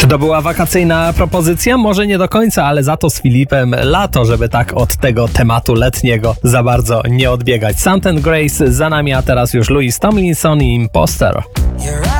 Czy to była wakacyjna propozycja? Może nie do końca, ale za to z Filipem lato, żeby tak od tego tematu letniego za bardzo nie odbiegać. Sound & Grace za nami, a teraz już Louis Tomlinson i Imposter.